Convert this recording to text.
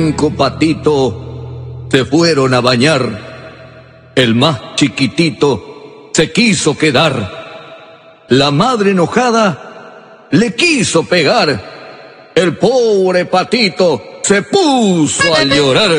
Cinco patitos se fueron a bañar. El más chiquitito se quiso quedar. La madre enojada le quiso pegar. El pobre patito se puso a llorar.